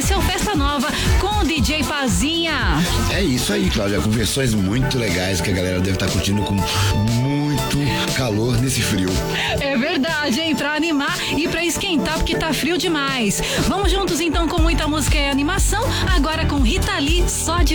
Esse é o Festa Nova com o DJ Pazinha. É isso aí, Cláudia, com versões muito legais que a galera deve estar curtindo com muito calor nesse frio. É verdade, hein? Pra animar e pra esquentar, porque tá frio demais. Vamos juntos então com muita música e animação, agora com Rita Lee, Só de